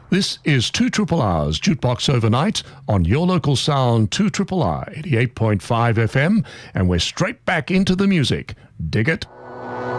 This is 2 Triple R's Jukebox Overnight on your local sound 2 Triple R 88.5 FM, and we're straight back into the music. Dig it?